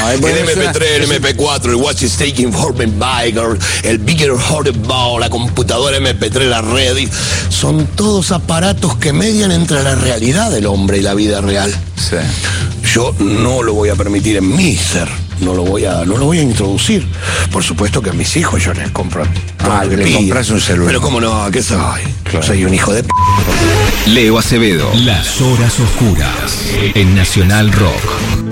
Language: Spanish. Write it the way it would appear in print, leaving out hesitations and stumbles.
El MP3, el MP4, el Watch is Taking for me Biker, el Bigger Horrible, la computadora MP3, la red, son todos aparatos que median entre la realidad del hombre y la vida real. Sí. Yo no lo voy a permitir en mi ser. No lo voy a introducir. Por supuesto que a mis hijos yo les compro. Le compras un celular. Pero cómo no, ¿qué soy? Claro. Soy un hijo de p. Leo Acevedo. Las horas oscuras en Nacional Rock.